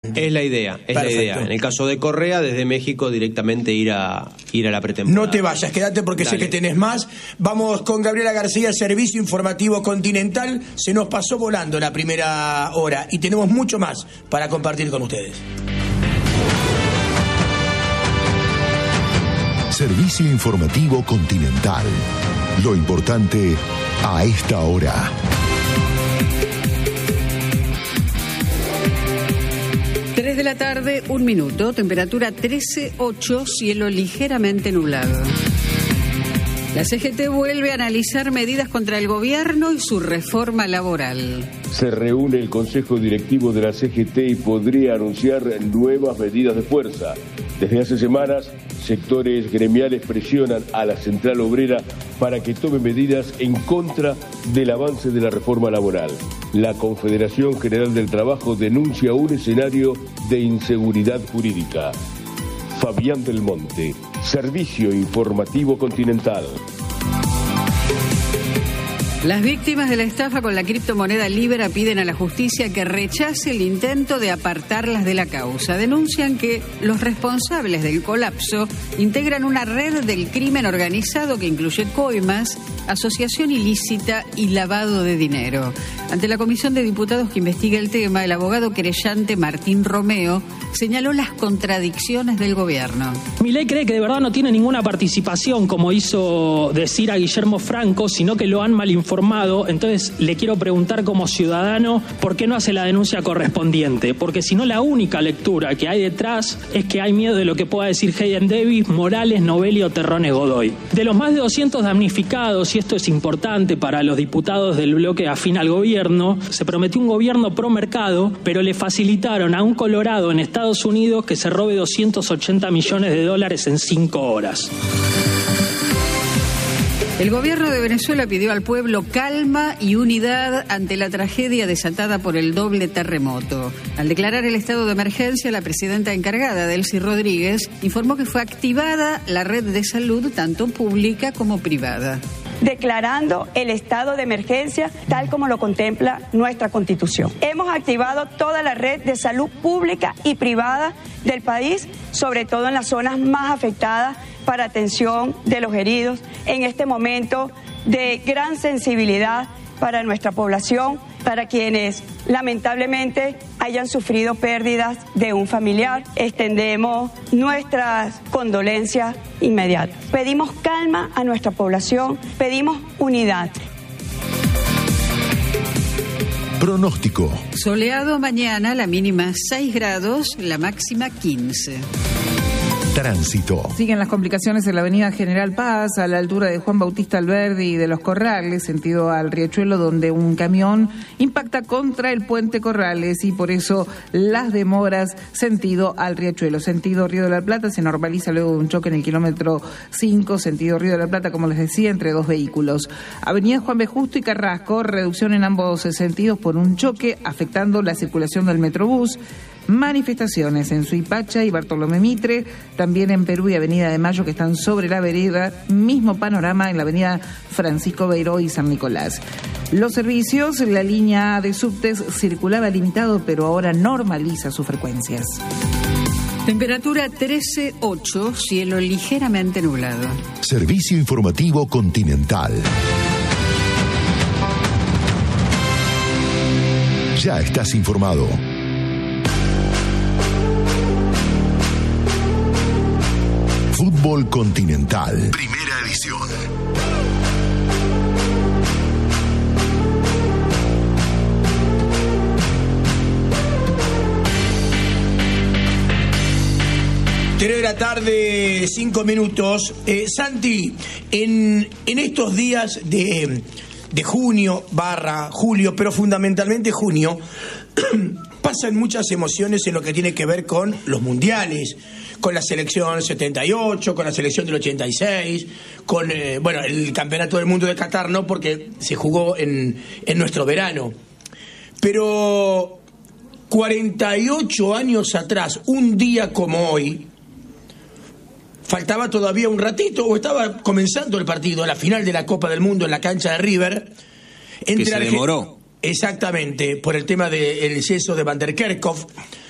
Es la idea, la idea. En el caso de Correa, desde México directamente ir a la pretemporada. No te vayas, quédate porque Dale. Sé que tenés más. Vamos con Gabriela García, Servicio Informativo Continental. Se nos pasó volando la primera hora y tenemos mucho más para compartir con ustedes. Servicio Informativo Continental. Lo importante a esta hora. 3 de la tarde, 1 minuto, temperatura 13,8, cielo ligeramente nublado. La CGT vuelve a analizar medidas contra el gobierno y su reforma laboral. Se reúne el Consejo Directivo de la CGT y podría anunciar nuevas medidas de fuerza. Desde hace semanas, sectores gremiales presionan a la Central Obrera para que tome medidas en contra del avance de la reforma laboral. La Confederación General del Trabajo denuncia un escenario de inseguridad jurídica. Fabián del Monte, Servicio Informativo Continental. Las víctimas de la estafa con la criptomoneda Libra piden a la justicia que rechace el intento de apartarlas de la causa. Denuncian que los responsables del colapso integran una red del crimen organizado que incluye coimas, asociación ilícita y lavado de dinero. Ante la Comisión de Diputados que investiga el tema, el abogado querellante Martín Romeo señaló las contradicciones del gobierno. Milei cree que de verdad no tiene ninguna participación, como hizo decir a Guillermo Franco, sino que lo han mal informado. Entonces le quiero preguntar como ciudadano, ¿por qué no hace la denuncia correspondiente? Porque si no, la única lectura que hay detrás es que hay miedo de lo que pueda decir Hayden Davis, Morales, Novelli o Terrones Godoy. De los más de 200 damnificados, y esto es importante para los diputados del bloque afín al gobierno, se prometió un gobierno pro mercado, pero le facilitaron a un colorado en Estados Unidos que se robe $280 millones en 5 horas. El gobierno de Venezuela pidió al pueblo calma y unidad ante la tragedia desatada por el doble terremoto. Al declarar el estado de emergencia, la presidenta encargada, Delcy Rodríguez, informó que fue activada la red de salud, tanto pública como privada. Declarando el estado de emergencia tal como lo contempla nuestra Constitución. Hemos activado toda la red de salud pública y privada del país, sobre todo en las zonas más afectadas, para atención de los heridos en este momento de gran sensibilidad para nuestra población, para quienes lamentablemente hayan sufrido pérdidas de un familiar. Extendemos nuestras condolencias inmediatas. Pedimos calma a nuestra población, pedimos unidad. Pronóstico. Soleado mañana, la mínima 6 grados, la máxima 15. Tránsito. Siguen las complicaciones en la avenida General Paz, a la altura de Juan Bautista Alberdi y de Los Corrales, sentido al Riachuelo, donde un camión impacta contra el puente Corrales y por eso las demoras sentido al Riachuelo. Sentido Río de la Plata se normaliza luego de un choque en el kilómetro 5, sentido Río de la Plata, como les decía, entre dos vehículos. Avenida Juan B. Justo y Carrasco, reducción en ambos sentidos por un choque afectando la circulación del Metrobús. Manifestaciones en Suipacha y Bartolomé Mitre, también en Perú y Avenida de Mayo, que están sobre la vereda. Mismo panorama en la Avenida Francisco Beiró y San Nicolás. Los servicios, la línea A de subtes circulaba limitado, pero ahora normaliza sus frecuencias. Temperatura 13,8, cielo ligeramente nublado. Servicio Informativo Continental. Ya estás informado. Fútbol Continental. Primera edición. Tres de la tarde, 5 minutos. Santi, en estos días de junio / julio, pero fundamentalmente junio, pasan muchas emociones en lo que tiene que ver con los mundiales, con la selección 78, con la selección del 86, con el campeonato del mundo de Qatar, no, porque se jugó en nuestro verano. Pero 48 años atrás, un día como hoy, faltaba todavía un ratito, o estaba comenzando el partido, la final de la Copa del Mundo en la cancha de River. Que se demoró. Exactamente, por el tema del exceso de Van der Kerkhoff.